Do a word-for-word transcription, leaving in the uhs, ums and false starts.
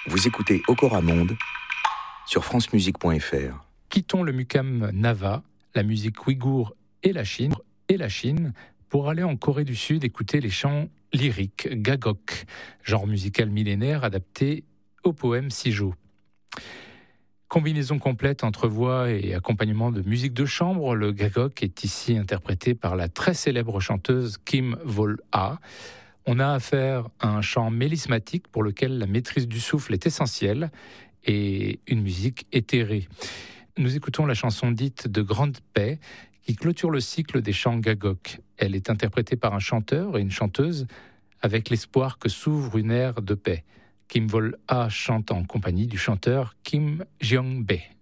Vous écoutez Okora Monde sur francemusique point f r. Quittons le Mukam Nava, la musique ouïghour et la Chine, et la Chine pour aller en Corée du Sud écouter les chants lyriques, gagok, genre musical millénaire adapté au poème Sijo. Combinaison complète entre voix et accompagnement de musique de chambre, le gagok est ici interprété par la très célèbre chanteuse Kim Wol-ah. On a affaire à un chant mélismatique pour lequel la maîtrise du souffle est essentielle et une musique éthérée. Nous écoutons la chanson dite de Grande Paix qui clôture le cycle des chants gagok. Elle est interprétée par un chanteur et une chanteuse avec l'espoir que s'ouvre une ère de paix. Kim Wol-ah chante en compagnie du chanteur Kim Jeong-bae.